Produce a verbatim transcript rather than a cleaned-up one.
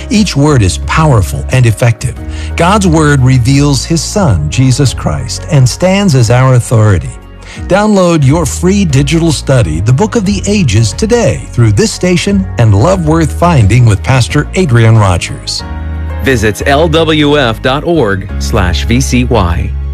Each word is powerful and effective. God's Word reveals His Son, Jesus Christ, and stands as our authority. Download your free digital study, The Book of the Ages, today through this station and Love Worth Finding with Pastor Adrian Rogers. Visit L W F dot org slash V C Y.